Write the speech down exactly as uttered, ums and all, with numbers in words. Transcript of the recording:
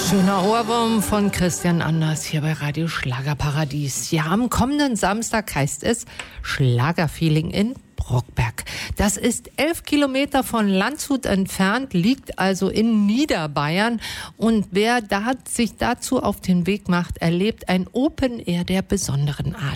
Schöner Ohrwurm von Christian Anders hier bei Radio Schlagerparadies. Ja, am kommenden Samstag heißt es Schlagerfeeling in Brockberg. Das ist elf Kilometer von Landshut entfernt, liegt also in Niederbayern. Und wer da, sich dazu auf den Weg macht, erlebt ein Open Air der besonderen Art.